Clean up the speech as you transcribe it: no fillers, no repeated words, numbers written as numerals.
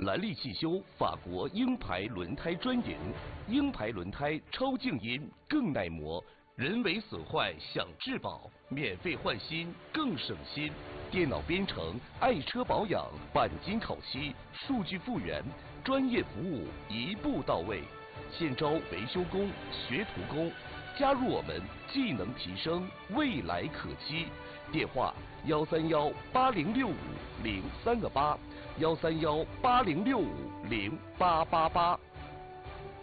兰利汽修法国鹰牌轮胎专营，鹰牌轮胎超静音，更耐磨，人为损坏享质保，免费换新更省心。电脑编程，爱车保养，钣金烤漆，数据复原，专业服务一步到位。现招维修工、学徒工，加入我们，技能提升，未来可期。电话131806503个8，13180650888。